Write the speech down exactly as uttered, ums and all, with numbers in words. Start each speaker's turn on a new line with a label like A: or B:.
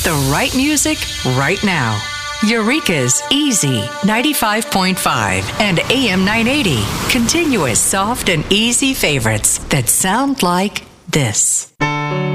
A: The right music, right now. Eureka's Easy ninety-five point five and A M nine eighty. Continuous, soft, and easy favorites that sound like this.